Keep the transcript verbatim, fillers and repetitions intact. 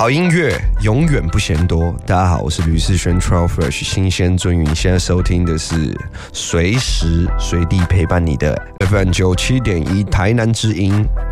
好音乐永远不嫌多。大家好，我是吕世轩 Troll Fresh 新鲜鳟鱼，现在收听的是随时随地陪伴你的 F M 九七点一台南之音。